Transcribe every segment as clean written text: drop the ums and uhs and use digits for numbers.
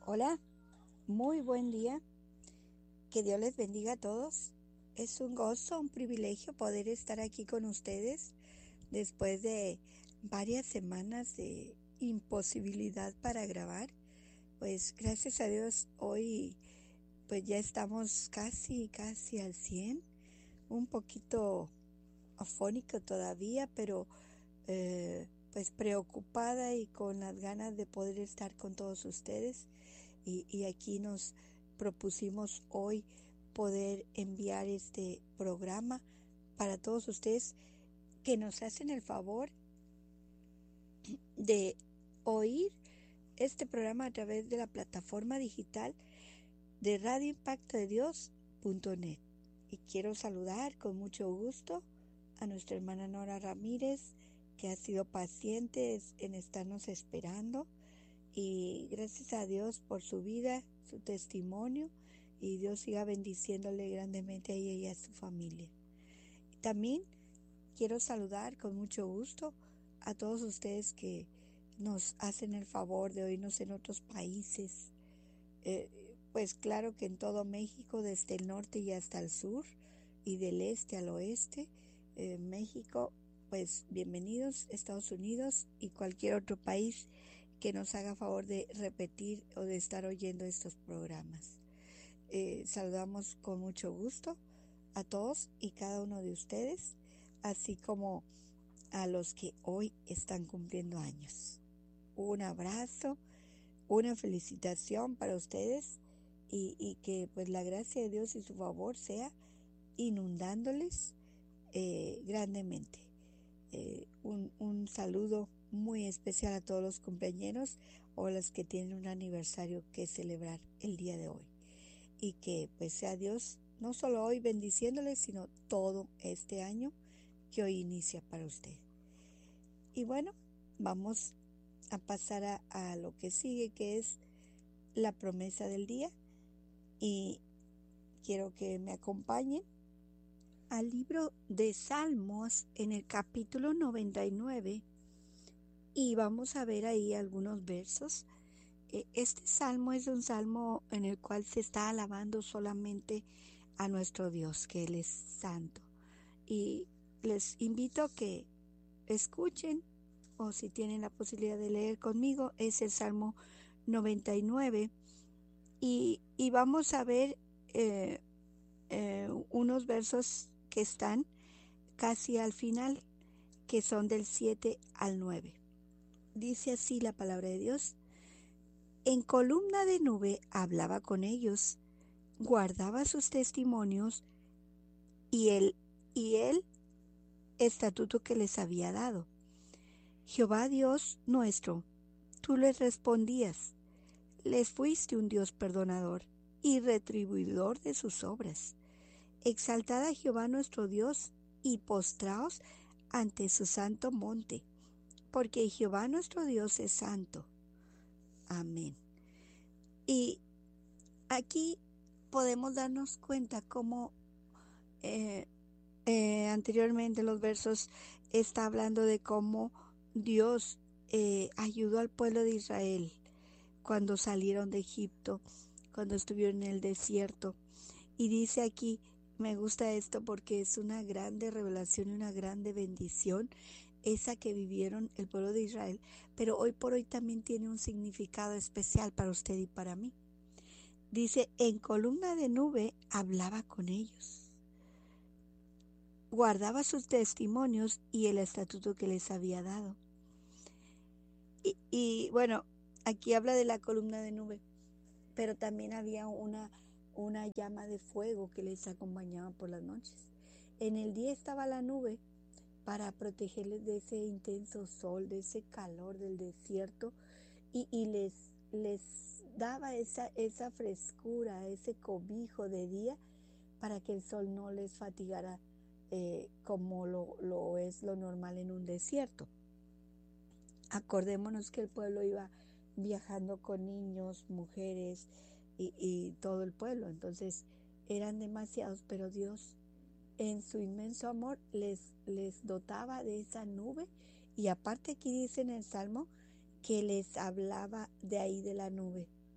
Hola, muy buen día. Que Dios les bendiga a todos. Es un gozo, un privilegio poder estar aquí con ustedes después de varias semanas de imposibilidad para grabar. Pues gracias a Dios hoy pues ya estamos casi al 100, un poquito afónico todavía, pero pues preocupada y con las ganas de poder estar con todos ustedes. Y aquí nos propusimos hoy poder enviar este programa para todos ustedes que nos hacen el favor de oír este programa a través de la plataforma digital de radioimpactodedios.net. Y quiero saludar con mucho gusto a nuestra hermana Nora Ramírez, que ha sido paciente en estarnos esperando. Y gracias a Dios por su vida, su testimonio, y Dios siga bendiciéndole grandemente a ella y a su familia. También quiero saludar con mucho gusto a todos ustedes que nos hacen el favor de oírnos en otros países. Pues claro que en todo México, desde el norte y hasta el sur, y del este al oeste, México, pues bienvenidos, Estados Unidos y cualquier otro país que nos haga favor de repetir o de estar oyendo estos programas. Saludamos con mucho gusto a todos y cada uno de ustedes, así como a los que hoy están cumpliendo años. Un abrazo, una felicitación para ustedes y que pues la gracia de Dios y su favor sea inundándoles grandemente. Un saludo muy especial a todos los cumpleañeros o los que tienen un aniversario que celebrar el día de hoy. Y que pues sea Dios no solo hoy bendiciéndoles, sino todo este año que hoy inicia para usted. Y bueno, vamos a pasar a lo que sigue, que es la promesa del día. Y quiero que me acompañen al libro de Salmos en el capítulo 99 y vamos a ver ahí algunos versos. Este salmo es un salmo en el cual se está alabando solamente a nuestro Dios, que Él es santo. Y les invito a que escuchen, o si tienen la posibilidad de leer conmigo, es el Salmo 99 y vamos a ver unos versos que están casi al final, que son del 7 al 9. Dice así la palabra de Dios: en columna de nube hablaba con ellos, guardaba sus testimonios y el estatuto que les había dado. Jehová Dios nuestro, tú les respondías, les fuiste un Dios perdonador y retribuidor de sus obras. Exaltad a Jehová nuestro Dios y postraos ante su santo monte, porque Jehová nuestro Dios es santo. Amén. Y aquí podemos darnos cuenta cómo eh, anteriormente los versos está hablando de cómo Dios ayudó al pueblo de Israel cuando salieron de Egipto, cuando estuvieron en el desierto. Y dice aquí, me gusta esto porque es una grande revelación y una grande bendición esa que vivieron el pueblo de Israel, pero hoy por hoy también tiene un significado especial para usted y para mí. Dice, en columna de nube hablaba con ellos, guardaba sus testimonios y el estatuto que les había dado. Y bueno, aquí habla de la columna de nube, pero también había una llama de fuego que les acompañaba por las noches. En el día estaba la nube para protegerles de ese intenso sol, de ese calor del desierto, y les daba esa frescura, ese cobijo de día para que el sol no les fatigara como lo es lo normal en un desierto. Acordémonos que el pueblo iba viajando con niños, mujeres y todo el pueblo, entonces eran demasiados, pero Dios en su inmenso amor les dotaba de esa nube, y aparte aquí dice en el Salmo que les hablaba de ahí de la nube.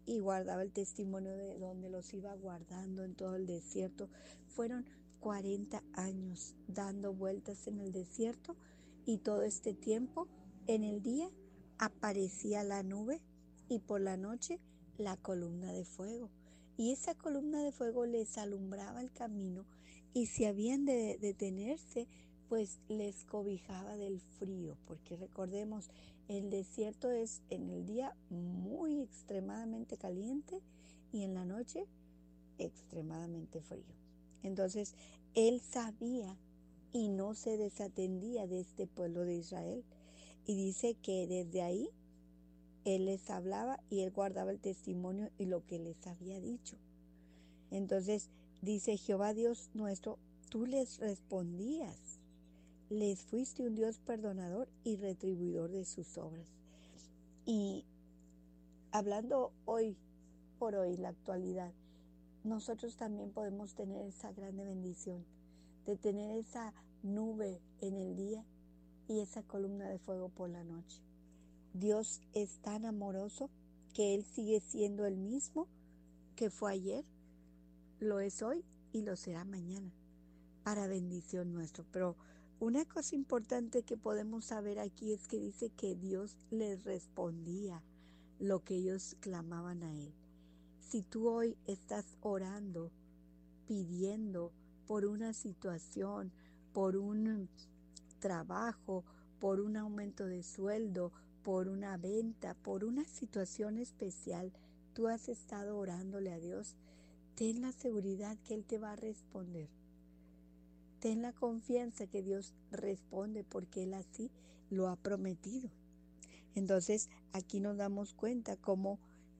y guardaba el testimonio de donde los iba guardando en todo el desierto. Fueron 40 años dando vueltas en el desierto y todo este tiempo en el día aparecía la nube y por la noche la columna de fuego. Y esa columna de fuego les alumbraba el camino y si habían de detenerse, pues les cobijaba del frío, porque recordemos, el desierto es en el día muy extremadamente caliente y en la noche extremadamente frío. Entonces, él sabía y no se desatendía de este pueblo de Israel. Y dice que desde ahí él les hablaba y él guardaba el testimonio y lo que les había dicho. Entonces dice Jehová Dios nuestro, tú les respondías, les fuiste un Dios perdonador y retribuidor de sus obras. Y hablando hoy por hoy, la actualidad, nosotros también podemos tener esa grande bendición de tener esa nube en el día y esa columna de fuego por la noche. Dios es tan amoroso que Él sigue siendo el mismo que fue ayer, lo es hoy y lo será mañana, para bendición nuestro. Pero una cosa importante que podemos saber aquí es que dice que Dios les respondía lo que ellos clamaban a Él. Si tú hoy estás orando, pidiendo por una situación, por un trabajo, por un aumento de sueldo, por una venta, por una situación especial, tú has estado orándole a Dios, ten la seguridad que Él te va a responder. Ten la confianza que Dios responde porque Él así lo ha prometido. Entonces, aquí nos damos cuenta cómo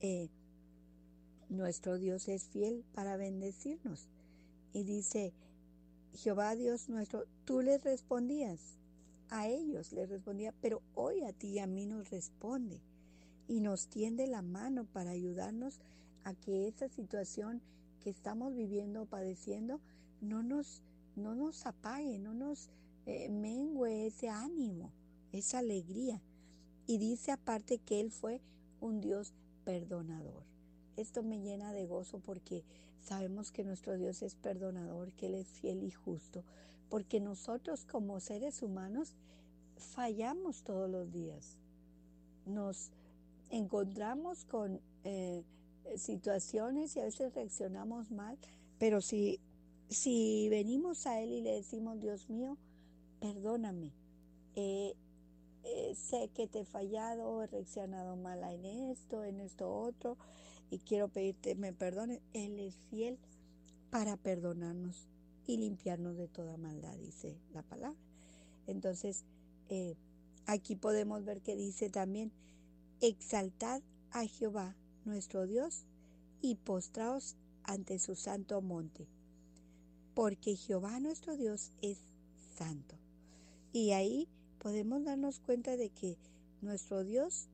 nuestro Dios es fiel para bendecirnos. Y dice, Jehová Dios nuestro, tú les respondías, a ellos les respondía, pero hoy a ti y a mí nos responde y nos tiende la mano para ayudarnos a que esa situación que estamos viviendo o padeciendo no nos apague, no nos mengue ese ánimo, esa alegría. Y dice aparte que Él fue un Dios perdonador. Esto me llena de gozo porque sabemos que nuestro Dios es perdonador, que Él es fiel y justo, porque nosotros como seres humanos fallamos todos los días. Nos encontramos con situaciones y a veces reaccionamos mal, pero si venimos a Él y le decimos, Dios mío, perdóname, sé que te he fallado, he reaccionado mal en esto otro, y quiero pedirte me perdones. Él es fiel para perdonarnos y limpiarnos de toda maldad, dice la palabra. Entonces, aquí podemos ver que dice también, exaltad a Jehová nuestro Dios y postraos ante su santo monte, porque Jehová nuestro Dios es santo. Y ahí podemos darnos cuenta de que nuestro Dios,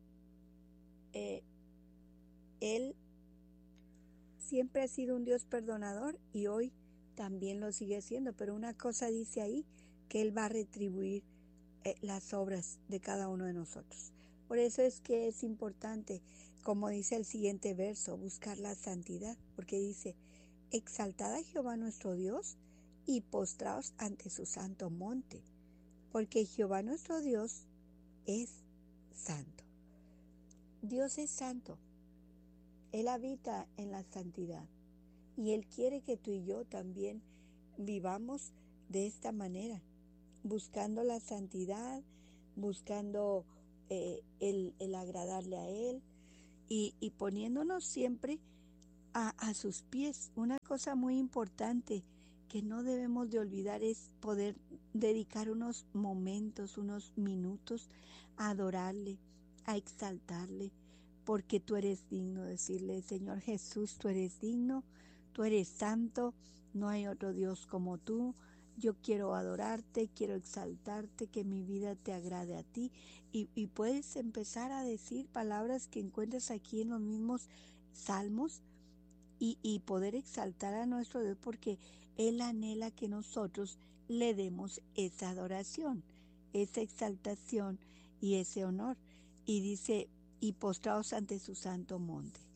Él siempre ha sido un Dios perdonador y hoy también lo sigue siendo, pero una cosa dice ahí, que Él va a retribuir las obras de cada uno de nosotros. Por eso es que es importante, como dice el siguiente verso, buscar la santidad, porque dice, exaltad a Jehová nuestro Dios y postraos ante su santo monte, porque Jehová nuestro Dios es santo. Dios es santo. Él habita en la santidad y Él quiere que tú y yo también vivamos de esta manera, buscando la santidad, buscando el agradarle a Él y poniéndonos siempre a sus pies. Una cosa muy importante que no debemos de olvidar es poder dedicar unos momentos, unos minutos a adorarle, a exaltarle, porque tú eres digno de decirle, Señor Jesús, tú eres digno, tú eres santo, no hay otro Dios como tú. Yo quiero adorarte, quiero exaltarte, que mi vida te agrade a ti. Y puedes empezar a decir palabras que encuentras aquí en los mismos salmos y poder exaltar a nuestro Dios porque Él anhela que nosotros le demos esa adoración, esa exaltación y ese honor. Y dice, y postraos ante su santo monte.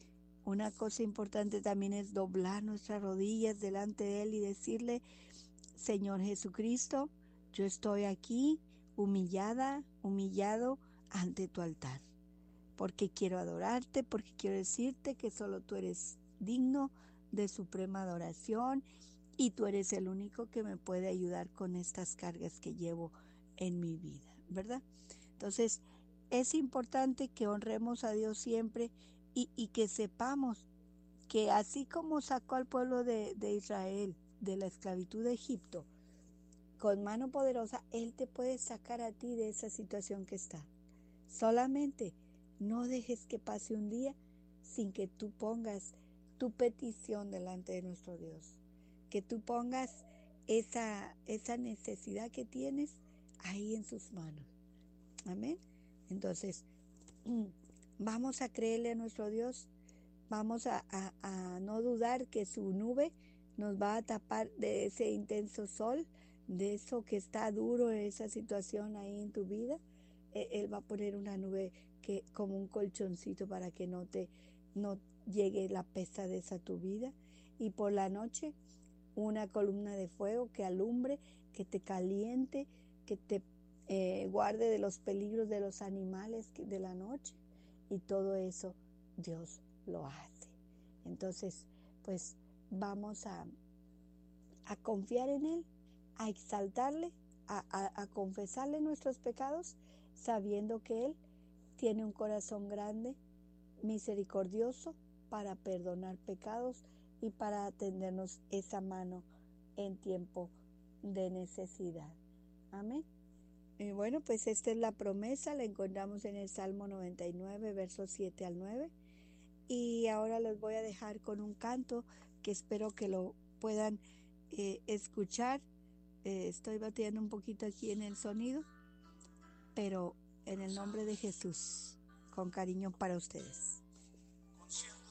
Una cosa importante también es doblar nuestras rodillas delante de Él y decirle: Señor Jesucristo, yo estoy aquí humillada, humillado ante tu altar, porque quiero adorarte, porque quiero decirte que solo tú eres digno de suprema adoración y tú eres el único que me puede ayudar con estas cargas que llevo en mi vida, ¿verdad? Entonces, es importante que honremos a Dios siempre y que sepamos que así como sacó al pueblo de Israel de la esclavitud de Egipto, con mano poderosa, Él te puede sacar a ti de esa situación que está. Solamente no dejes que pase un día sin que tú pongas tu petición delante de nuestro Dios. Que tú pongas esa necesidad que tienes ahí en sus manos. Amén. Entonces, vamos a creerle a nuestro Dios. Vamos a no dudar que su nube nos va a tapar de ese intenso sol, de eso que está duro, esa situación ahí en tu vida. Él va a poner una nube que como un colchoncito para que no llegue la pesadez a tu vida. Y por la noche, una columna de fuego que alumbre, que te caliente, que te guarde de los peligros de los animales de la noche. Y todo eso Dios lo hace. Entonces, pues vamos a confiar en Él, a exaltarle, a confesarle nuestros pecados, sabiendo que Él tiene un corazón grande, misericordioso, para perdonar pecados y para tendernos esa mano en tiempo de necesidad. Amén. Y bueno, pues esta es la promesa, la encontramos en el Salmo 99, versos 7 al 9. Y ahora los voy a dejar con un canto que espero que lo puedan escuchar. Estoy batiendo un poquito aquí en el sonido, pero en el nombre de Jesús, con cariño para ustedes.